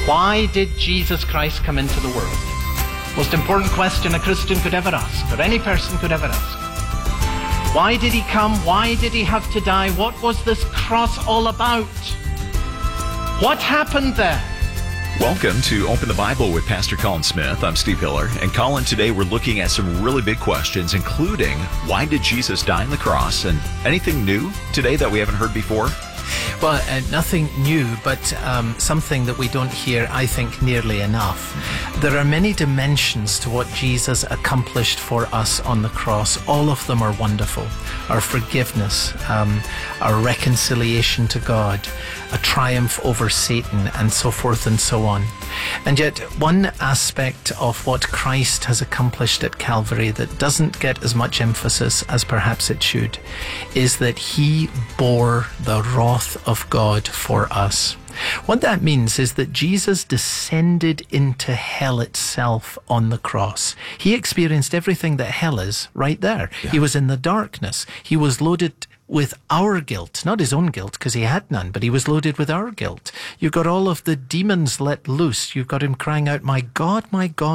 Why did Jesus Christ come into the world? Most important question a Christian could ever ask, or any person could ever ask. Why did he come? Why did he have to die? What was this cross all about? What happened there? Welcome to Open the Bible with Pastor Colin Smith. I'm Steve Hiller. And Colin, today we're looking at some really big questions, including why did Jesus die on the cross? And anything new today that we haven't heard before? Well, nothing new, but something that we don't hear, I think, nearly enough. There are many dimensions to what Jesus accomplished for us on the cross. All of them are wonderful. Our forgiveness, our reconciliation to God, a triumph over Satan, and so forth and so on. And yet, one aspect of what Christ has accomplished at Calvary that doesn't get as much emphasis as perhaps it should is that he bore the wrath of God for us. What that means is that Jesus descended into hell itself on the cross. He experienced everything that hell is right there. Yeah. He was in the darkness. He was loaded with our guilt, not his own guilt, because he had none, but he was loaded with our guilt. You've got all of the demons let loose. You've got him crying out, my God,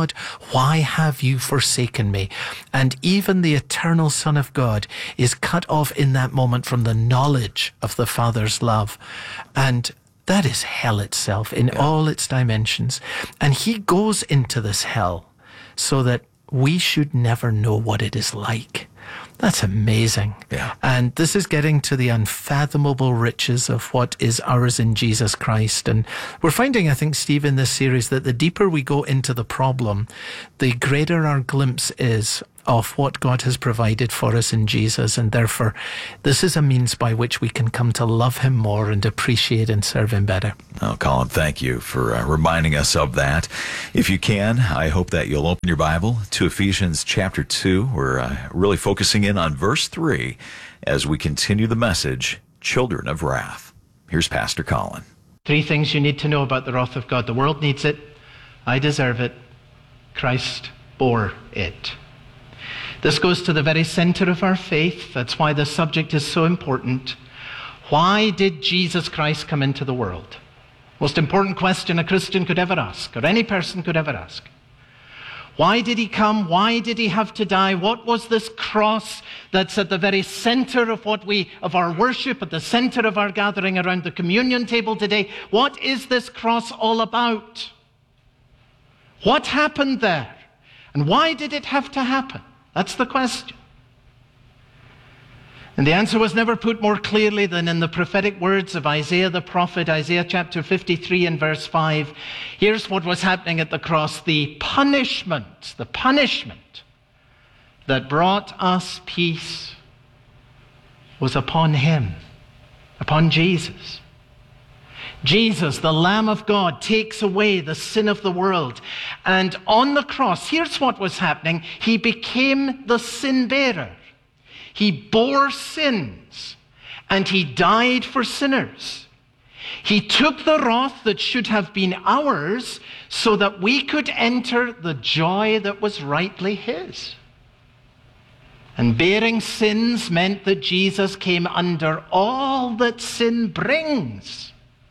why have you forsaken me? And even the eternal Son of God is cut off in that moment from the knowledge of the Father's love. And that is hell itself in all its dimensions. And he goes into this hell so that we should never know what it is like. That's amazing. Yeah. And this is getting to the unfathomable riches of what is ours in Jesus Christ. And we're finding, I think, Steve, in this series that the deeper we go into the problem, the greater our glimpse is of what God has provided for us in Jesus. And therefore, this is a means by which we can come to love him more and appreciate and serve him better. Oh, Colin, thank you for reminding us of that. If you can, I hope that you'll open your Bible to Ephesians chapter 2. We're really focusing in on verse 3 as we continue the message, Children of Wrath. Here's Pastor Colin. 3 things you need to know about the wrath of God. The world needs it. I deserve it. Christ bore it. This goes to the very center of our faith. That's why the subject is so important. Why did Jesus Christ come into the world? Most important question a Christian could ever ask, or any person could ever ask. Why did he come? Why did he have to die? What was this cross that's at the very center of of our worship, at the center of our gathering around the communion table today? What is this cross all about? What happened there? And why did it have to happen? That's the question. And the answer was never put more clearly than in the prophetic words of Isaiah the prophet, Isaiah chapter 53 and verse 5. Here's what was happening at the cross. The punishment that brought us peace was upon him, upon Jesus. Jesus, the Lamb of God, takes away the sin of the world. And on the cross, here's what was happening. He became the sin bearer. He bore sins, and he died for sinners. He took the wrath that should have been ours so that we could enter the joy that was rightly his. And bearing sins meant that Jesus came under all that sin brings.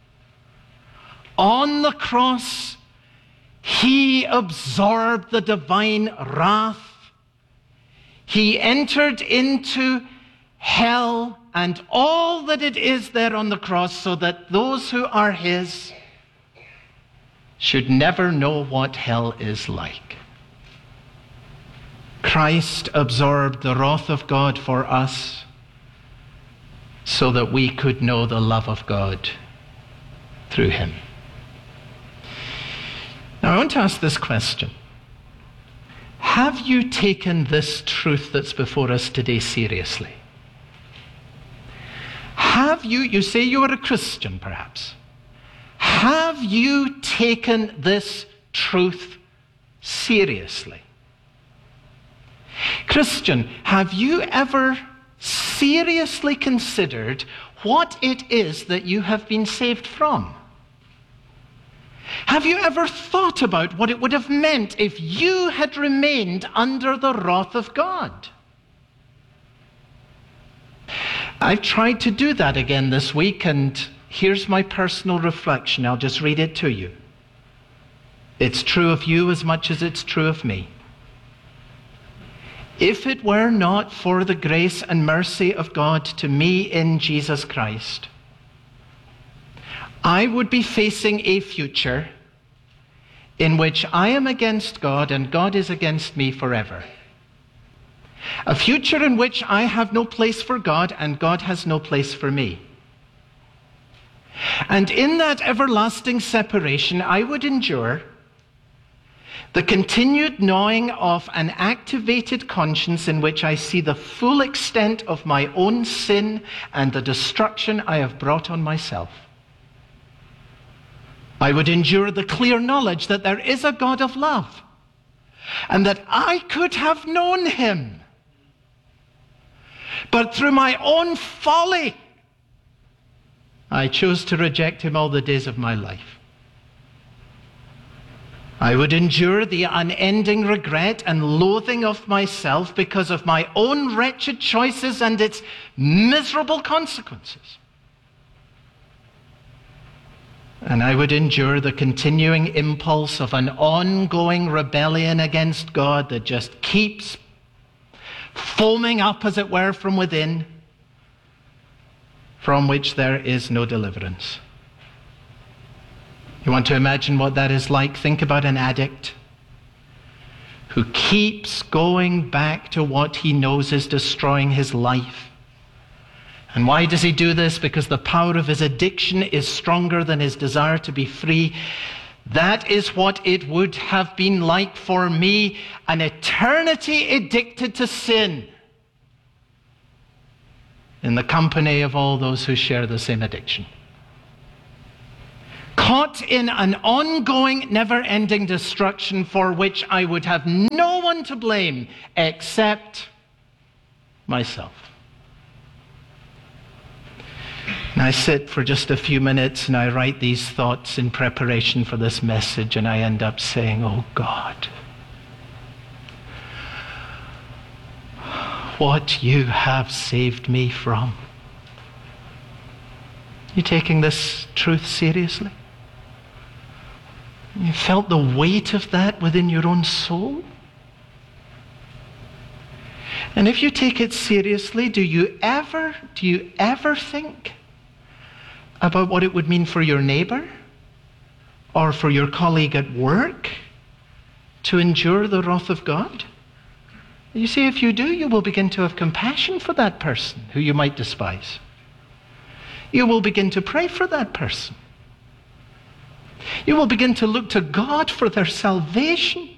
On the cross, he absorbed the divine wrath. He entered into hell and all that it is there on the cross so that those who are his should never know what hell is like. Christ absorbed the wrath of God for us so that we could know the love of God through him. Now, I want to ask this question. Have you taken this truth that's before us today seriously? Have you say you are a Christian perhaps, have you taken this truth seriously? Christian, have you ever seriously considered what it is that you have been saved from? Have you ever thought about what it would have meant if you had remained under the wrath of God? I've tried to do that again this week, and here's my personal reflection. I'll just read it to you. It's true of you as much as it's true of me. If it were not for the grace and mercy of God to me in Jesus Christ, I would be facing a future in which I am against God and God is against me forever. A future in which I have no place for God and God has no place for me. And in that everlasting separation, I would endure the continued gnawing of an activated conscience in which I see the full extent of my own sin and the destruction I have brought on myself. I would endure the clear knowledge that there is a God of love and that I could have known him. But through my own folly, I chose to reject him all the days of my life. I would endure the unending regret and loathing of myself because of my own wretched choices and its miserable consequences. And I would endure the continuing impulse of an ongoing rebellion against God that just keeps foaming up, as it were, from within, from which there is no deliverance. You want to imagine what that is like? Think about an addict who keeps going back to what he knows is destroying his life. And why does he do this? Because the power of his addiction is stronger than his desire to be free. That is what it would have been like for me, an eternity addicted to sin, in the company of all those who share the same addiction. Caught in an ongoing, never-ending destruction for which I would have no one to blame except myself. And I sit for just a few minutes and I write these thoughts in preparation for this message, and I end up saying, oh God, what you have saved me from. You taking this truth seriously? You felt the weight of that within your own soul? And if you take it seriously, do you ever think about what it would mean for your neighbor or for your colleague at work to endure the wrath of God? You see, if you do, you will begin to have compassion for that person who you might despise. You will begin to pray for that person. You will begin to look to God for their salvation.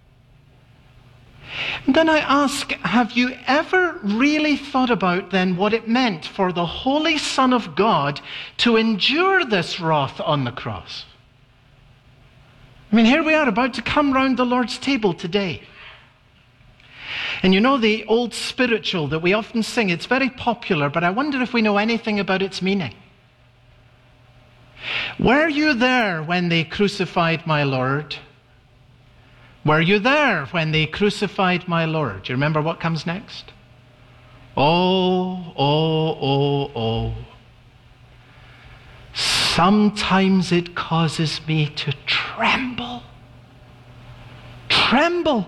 And then I ask, have you ever really thought about then what it meant for the Holy Son of God to endure this wrath on the cross? I mean, here we are about to come round the Lord's table today. And you know the old spiritual that we often sing, it's very popular, but I wonder if we know anything about its meaning. Were you there when they crucified my Lord? Were you there when they crucified my Lord? Do you remember what comes next? Oh, oh, oh, oh. Sometimes it causes me to tremble. Tremble.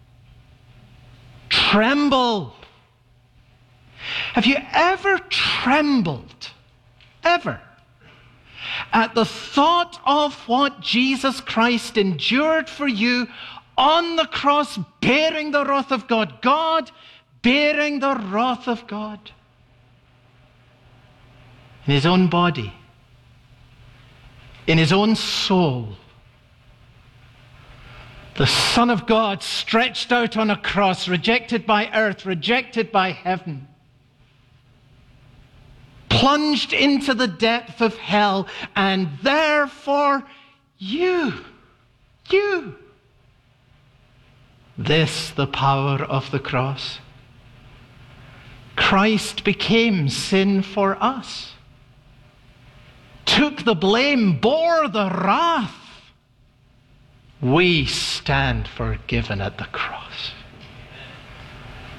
Tremble. Have you ever trembled? Ever? At the thought of what Jesus Christ endured for you on the cross, bearing the wrath of God. God bearing the wrath of God in his own body, in his own soul. The Son of God stretched out on a cross, rejected by earth, rejected by heaven, plunged into the depth of hell, and therefore you. This, the power of the cross. Christ became sin for us, took the blame, bore the wrath. We stand forgiven at the cross.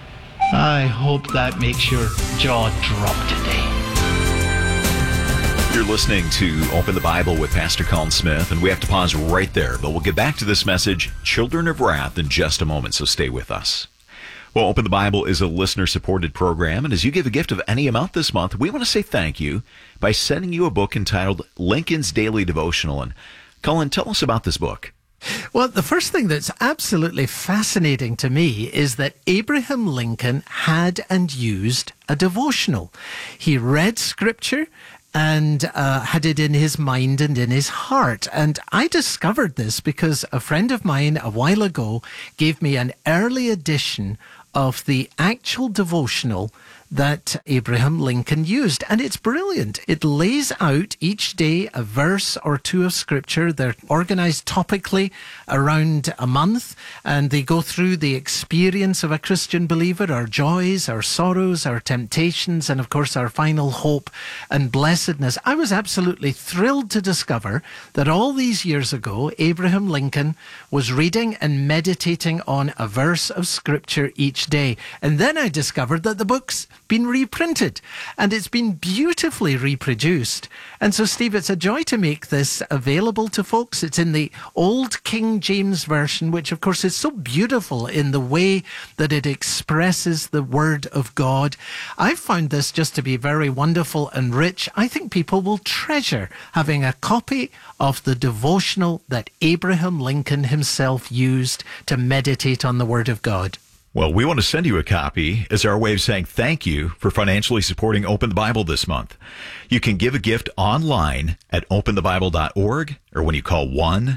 I hope that makes your jaw drop today. You're listening to Open the Bible with Pastor Colin Smith, and we have to pause right there, but we'll get back to this message, Children of Wrath, in just a moment, so stay with us. Well, Open the Bible is a listener-supported program, and as you give a gift of any amount this month, we want to say thank you by sending you a book entitled Lincoln's Daily Devotional. And Colin, tell us about this book. Well, the first thing that's absolutely fascinating to me is that Abraham Lincoln had and used a devotional. He read Scripture and had it in his mind and in his heart. And I discovered this because a friend of mine a while ago gave me an early edition of the actual devotional that Abraham Lincoln used. And it's brilliant. It lays out each day a verse or two of Scripture. They're organized topically around a month, and they go through the experience of a Christian believer, our joys, our sorrows, our temptations, and of course our final hope and blessedness. I was absolutely thrilled to discover that all these years ago, Abraham Lincoln was reading and meditating on a verse of Scripture each day. And then I discovered that the book's been reprinted, and it's been beautifully reproduced. And so, Steve, it's a joy to make this available to folks. It's in the old King James Version, which of course is so beautiful in the way that it expresses the Word of God. I've found this just to be very wonderful and rich. I think people will treasure having a copy of the devotional that Abraham Lincoln himself used to meditate on the Word of God. Well, we want to send you a copy as our way of saying thank you for financially supporting Open the Bible this month. You can give a gift online at openthebible.org or when you call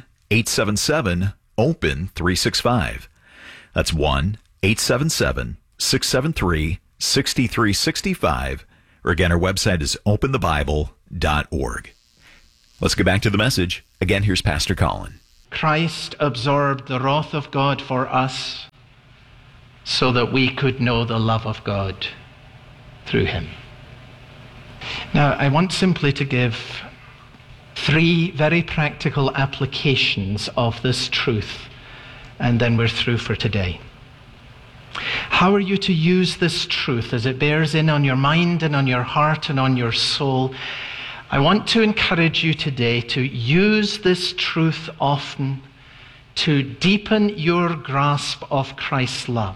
1-877-OPEN-365. That's 1-877-673-6365. Or again, our website is openthebible.org. Let's get back to the message. Again, here's Pastor Colin. Christ absorbed the wrath of God for us so that we could know the love of God through him. Now, I want simply to give 3 very practical applications of this truth, and then we're through for today. How are you to use this truth as it bears in on your mind and on your heart and on your soul? I want to encourage you today to use this truth often to deepen your grasp of Christ's love.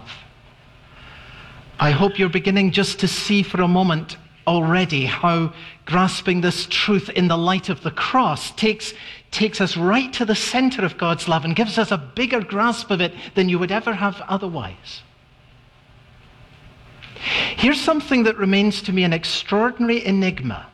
I hope you're beginning just to see for a moment already how grasping this truth in the light of the cross takes us right to the center of God's love and gives us a bigger grasp of it than you would ever have otherwise. Here's something that remains to me an extraordinary enigma.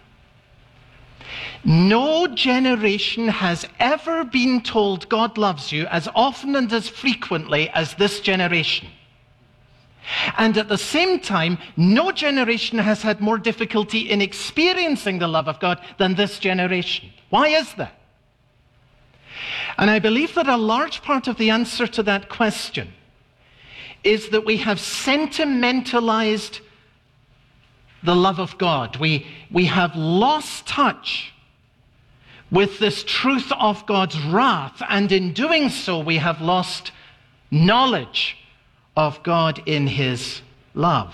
No generation has ever been told God loves you as often and as frequently as this generation. And at the same time, no generation has had more difficulty in experiencing the love of God than this generation. Why is that? And I believe that a large part of the answer to that question is that we have sentimentalized the love of God. We have lost touch with this truth of God's wrath, and in doing so, we have lost knowledge of God in his love.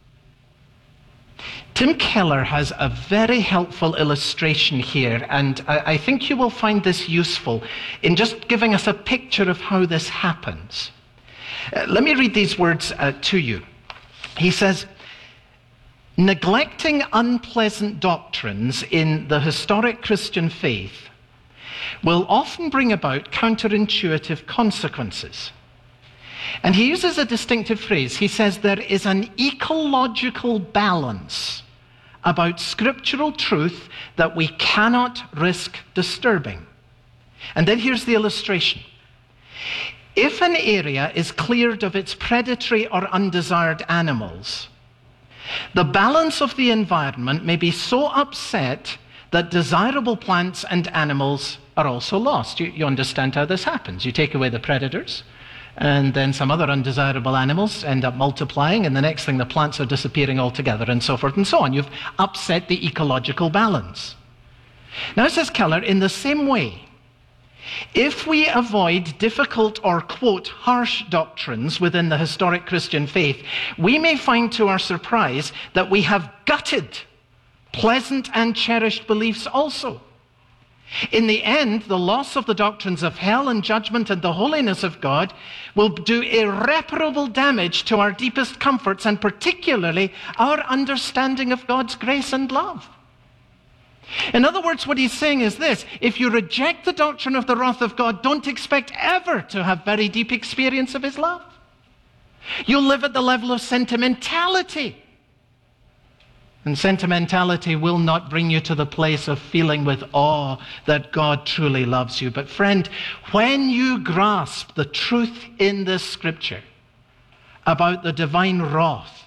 Tim Keller has a very helpful illustration here, and I think you will find this useful in just giving us a picture of how this happens. Let me read these words to you. He says, neglecting unpleasant doctrines in the historic Christian faith will often bring about counterintuitive consequences. And he uses a distinctive phrase. He says there is an ecological balance about scriptural truth that we cannot risk disturbing. And then here's the illustration. If an area is cleared of its predatory or undesired animals, the balance of the environment may be so upset that desirable plants and animals are also lost. You understand how this happens. You take away the predators, and then some other undesirable animals end up multiplying, and the next thing, the plants are disappearing altogether, and so forth and so on. You've upset the ecological balance. Now, says Keller, in the same way, if we avoid difficult or, quote, harsh doctrines within the historic Christian faith, we may find to our surprise that we have gutted pleasant and cherished beliefs also. In the end, the loss of the doctrines of hell and judgment and the holiness of God will do irreparable damage to our deepest comforts and particularly our understanding of God's grace and love. In other words, what he's saying is this: if you reject the doctrine of the wrath of God, don't expect ever to have very deep experience of his love. You'll live at the level of sentimentality. And sentimentality will not bring you to the place of feeling with awe that God truly loves you. But friend, when you grasp the truth in this scripture about the divine wrath,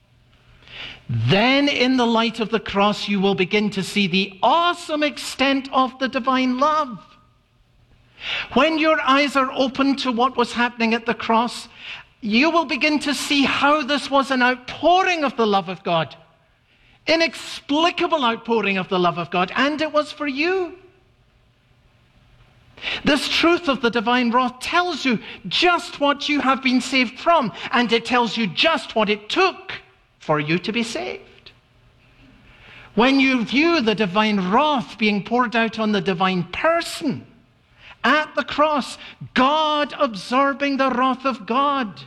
then in the light of the cross you will begin to see the awesome extent of the divine love. When your eyes are open to what was happening at the cross, you will begin to see how this was an outpouring of the love of God. Inexplicable outpouring of the love of God, and it was for you. This truth of the divine wrath tells you just what you have been saved from, and it tells you just what it took for you to be saved. When you view the divine wrath being poured out on the divine person at the cross, God absorbing the wrath of God,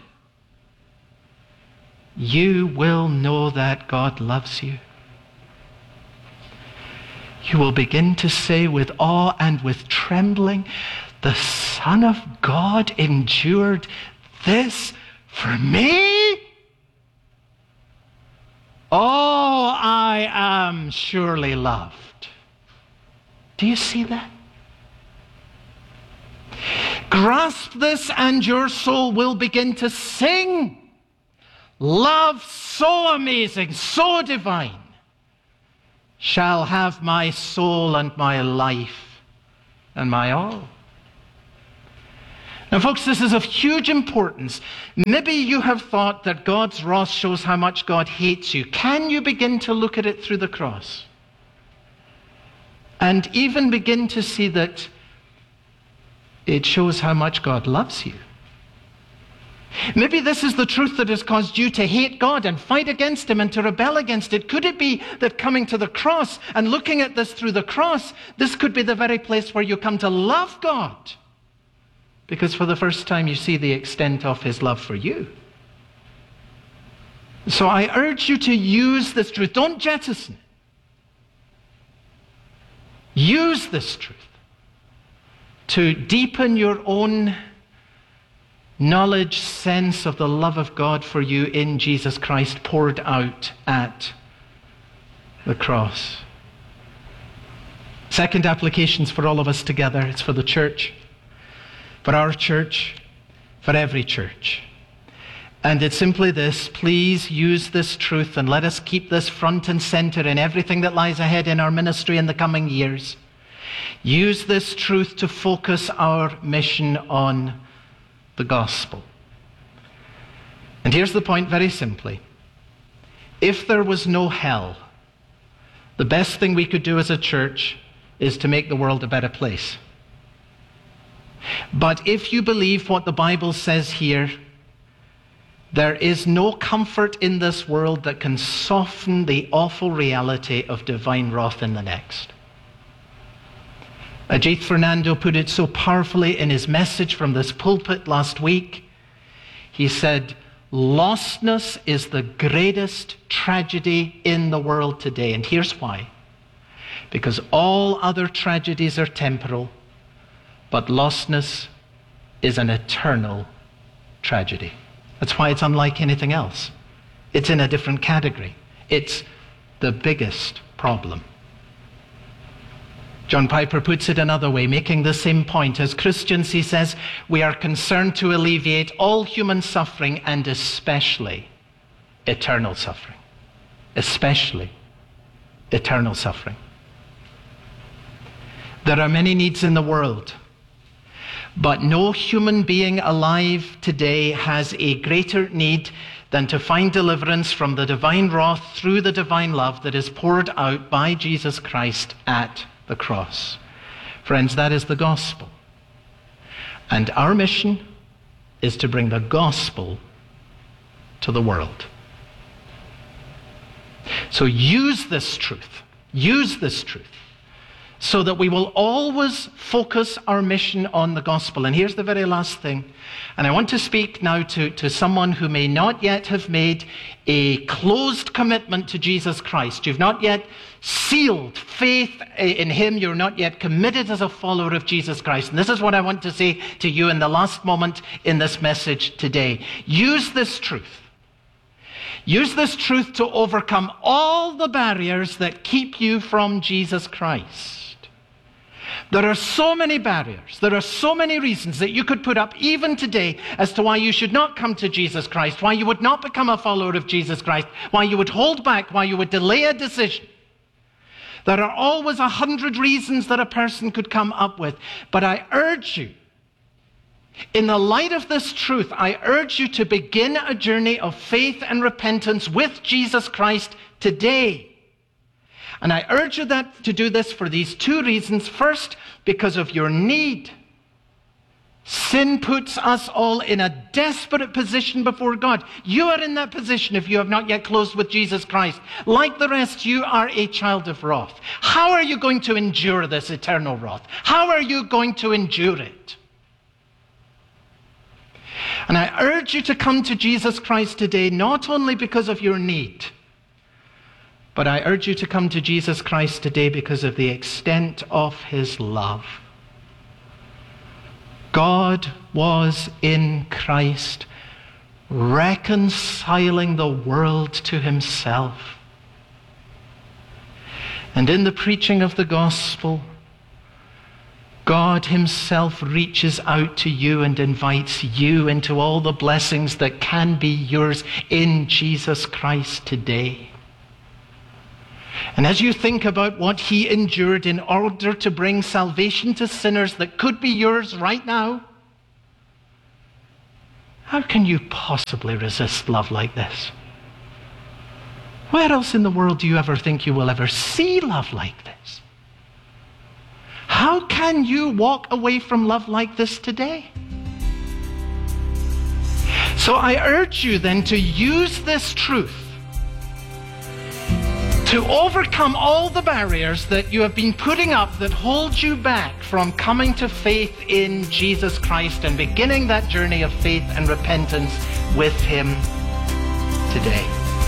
you will know that God loves you. You will begin to say with awe and with trembling, the Son of God endured this for me? Oh, I am surely loved. Do you see that? Grasp this and your soul will begin to sing. Love so amazing, so divine, shall have my soul and my life and my all. Now, folks, this is of huge importance. Maybe you have thought that God's wrath shows how much God hates you. Can you begin to look at it through the cross? And even begin to see that it shows how much God loves you. Maybe this is the truth that has caused you to hate God and fight against him and to rebel against it. Could it be that coming to the cross and looking at this through the cross, this could be the very place where you come to love God? Because for the first time you see the extent of his love for you. So I urge you to use this truth. Don't jettison it. Use this truth to deepen your own knowledge, sense of the love of God for you in Jesus Christ poured out at the cross. Second applications for all of us together. It's for the church, for our church, for every church. And it's simply this: please use this truth and let us keep this front and center in everything that lies ahead in our ministry in the coming years. Use this truth to focus our mission on the gospel. And here's the point very simply. If there was no hell, the best thing we could do as a church is to make the world a better place. But if you believe what the Bible says here, there is no comfort in this world that can soften the awful reality of divine wrath in the next. Ajit Fernando put it so powerfully in his message from this pulpit last week. He said, lostness is the greatest tragedy in the world today. And here's why. Because all other tragedies are temporal, but lostness is an eternal tragedy. That's why it's unlike anything else. It's in a different category. It's the biggest problem. John Piper puts it another way, making the same point. As Christians, he says, we are concerned to alleviate all human suffering and especially eternal suffering. Especially eternal suffering. There are many needs in the world, but no human being alive today has a greater need than to find deliverance from the divine wrath through the divine love that is poured out by Jesus Christ at the cross. Friends, that is the gospel. And our mission is to bring the gospel to the world. So use this truth. Use this truth so that we will always focus our mission on the gospel. And here's the very last thing. And I want to speak now to someone who may not yet have made a closed commitment to Jesus Christ. You've not yet sealed faith in him. You're not yet committed as a follower of Jesus Christ. And this is what I want to say to you in the last moment in this message today. Use this truth. Use this truth to overcome all the barriers that keep you from Jesus Christ. There are so many barriers. There are so many reasons that you could put up even today as to why you should not come to Jesus Christ, why you would not become a follower of Jesus Christ, why you would hold back, why you would delay a decision. There are always 100 reasons that a person could come up with. But I urge you, in the light of this truth, I urge you to begin a journey of faith and repentance with Jesus Christ today. And I urge you to do this for these two reasons. First, because of your need. Sin puts us all in a desperate position before God. You are in that position if you have not yet closed with Jesus Christ. Like the rest, you are a child of wrath. How are you going to endure this eternal wrath? How are you going to endure it? And I urge you to come to Jesus Christ today, not only because of your need, but I urge you to come to Jesus Christ today because of the extent of his love. God was in Christ, reconciling the world to himself. And in the preaching of the gospel, God himself reaches out to you and invites you into all the blessings that can be yours in Jesus Christ today. And as you think about what he endured in order to bring salvation to sinners that could be yours right now, how can you possibly resist love like this? Where else in the world do you ever think you will ever see love like this? How can you walk away from love like this today? So I urge you then to use this truth to overcome all the barriers that you have been putting up that hold you back from coming to faith in Jesus Christ and beginning that journey of faith and repentance with him today.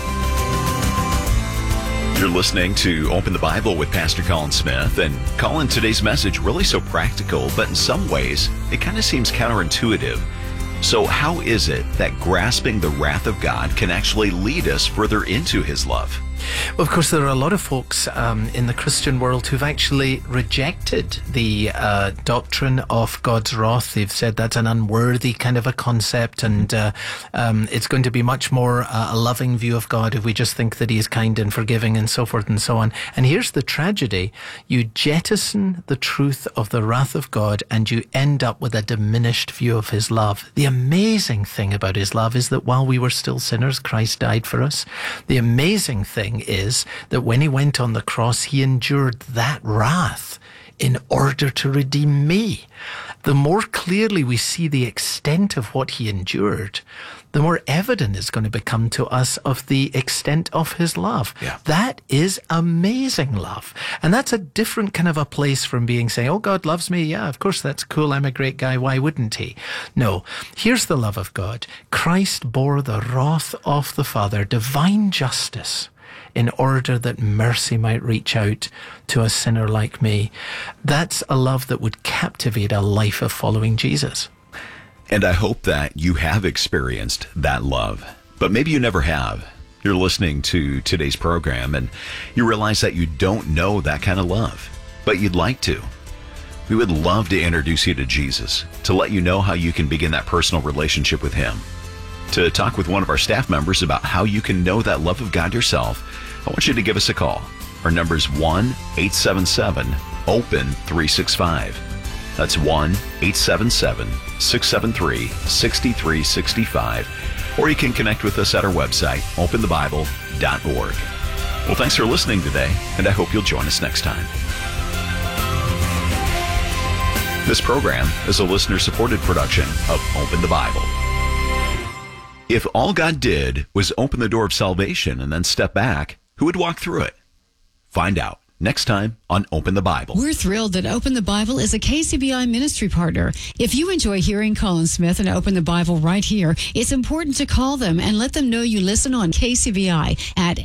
You're listening to Open the Bible with Pastor Colin Smith. And Colin, today's message really so practical, but in some ways, it kind of seems counterintuitive. So how is it that grasping the wrath of God can actually lead us further into his love? Well, of course, there are a lot of folks in the Christian world who've actually rejected the doctrine of God's wrath. They've said that's an unworthy kind of a concept, and it's going to be much more a loving view of God if we just think that he is kind and forgiving and so forth and so on. And here's the tragedy. You jettison the truth of the wrath of God and you end up with a diminished view of his love. The amazing thing about his love is that while we were still sinners, Christ died for us. The amazing thing is that when he went on the cross, he endured that wrath in order to redeem me. The more clearly we see the extent of what he endured, the more evident it's going to become to us of the extent of his love. Yeah. That is amazing love. And that's a different kind of a place from being saying, oh, God loves me. Yeah, of course, that's cool. I'm a great guy. Why wouldn't he? No, here's the love of God. Christ bore the wrath of the Father, divine justice, in order that mercy might reach out to a sinner like me. That's a love that would captivate a life of following Jesus. And I hope that you have experienced that love, but maybe you never have. You're listening to today's program and you realize that you don't know that kind of love, but you'd like to. We would love to introduce you to Jesus, to let you know how you can begin that personal relationship with him. To talk with one of our staff members about how you can know that love of God yourself, I want you to give us a call. Our number is 1-877-OPEN-365. That's 1-877-673-6365. Or you can connect with us at our website, openthebible.org. Well, thanks for listening today, and I hope you'll join us next time. This program is a listener-supported production of Open the Bible. If all God did was open the door of salvation and then step back, who would walk through it? Find out next time on Open the Bible. We're thrilled that Open the Bible is a KCBI ministry partner. If you enjoy hearing Colin Smith and Open the Bible right here, it's important to call them and let them know you listen on KCBI at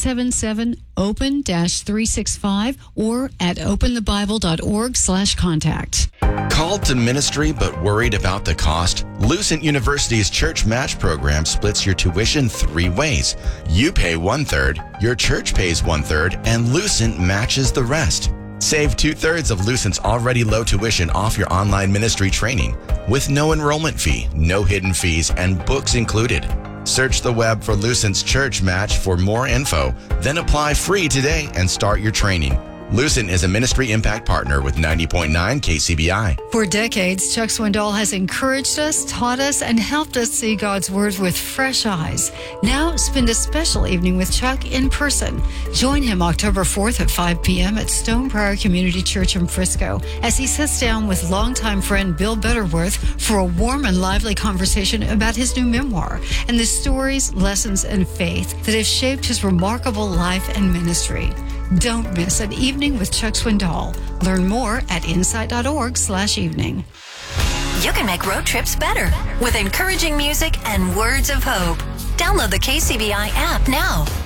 877-OPEN-365 or at openthebible.org/contact. Called to ministry but worried about the cost? Lucent University's Church Match program splits your tuition 3 ways. You pay 1/3, your church pays 1/3, and Lucent matches the rest. Save 2/3 of Lucent's already low tuition off your online ministry training with no enrollment fee, no hidden fees, and books included. Search the web for Lucent's Church Match for more info, then apply free today and start your training. Lucent is a ministry impact partner with 90.9 KCBI. For decades, Chuck Swindoll has encouraged us, taught us, and helped us see God's Word with fresh eyes. Now, spend a special evening with Chuck in person. Join him October 4th at 5 p.m. at Stone Briar Community Church in Frisco as he sits down with longtime friend Bill Butterworth for a warm and lively conversation about his new memoir and the stories, lessons, and faith that have shaped his remarkable life and ministry. Don't miss an evening with Chuck Swindoll. Learn more at insight.org/evening. You can make road trips better with encouraging music and words of hope. Download the KCBI app now.